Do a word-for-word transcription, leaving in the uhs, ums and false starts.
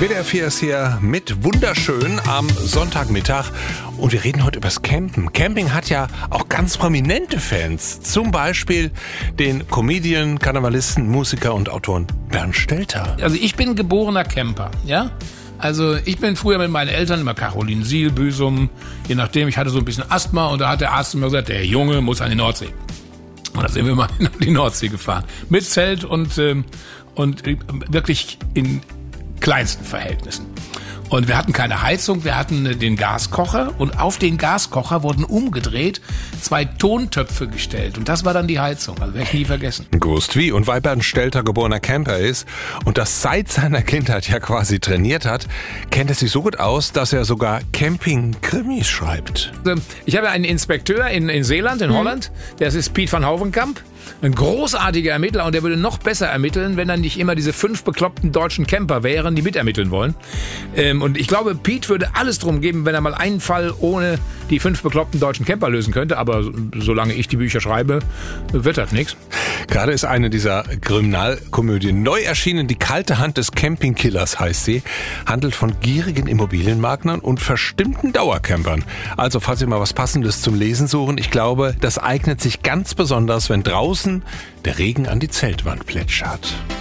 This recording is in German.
W D R vier ist hier mit Wunderschön am Sonntagmittag und wir reden heute übers Campen. Camping hat ja auch ganz prominente Fans, zum Beispiel den Comedian, Karnevalisten, Musiker und Autoren Bernd Stelter. Also ich bin geborener Camper, ja. Also ich bin früher mit meinen Eltern immer Carolinsiel, Büsum, je nachdem, ich hatte so ein bisschen Asthma und da hat der Arzt immer gesagt, der Junge muss an die Nordsee. Und da sind wir mal in die Nordsee gefahren. Mit Zelt und, ähm, und wirklich in kleinsten Verhältnissen. Und wir hatten keine Heizung, wir hatten den Gaskocher und auf den Gaskocher wurden umgedreht zwei Tontöpfe gestellt und das war dann die Heizung, also werde ich nie vergessen. Gewusst wie. Und weil Bernd Stelter geborener Camper ist und das seit seiner Kindheit ja quasi trainiert hat, kennt er sich so gut aus, dass er sogar Camping-Krimis schreibt. Ich habe einen Inspekteur in, in Zeeland, in mhm. Holland, das ist Piet van Houwenkamp. Ein großartiger Ermittler und der würde noch besser ermitteln, wenn dann nicht immer diese fünf bekloppten deutschen Camper wären, die mitermitteln wollen. Ähm, und ich glaube, Piet würde alles drum geben, wenn er mal einen Fall ohne die fünf bekloppten deutschen Camper lösen könnte. Aber solange ich die Bücher schreibe, wird das nichts. Gerade ist eine dieser Kriminalkomödien neu erschienen. Die kalte Hand des Campingkillers heißt sie. Handelt von gierigen Immobilienmaklern und verstimmten Dauercampern. Also falls Sie mal was Passendes zum Lesen suchen, ich glaube, das eignet sich ganz besonders, wenn draußen der Regen an die Zeltwand plätschert.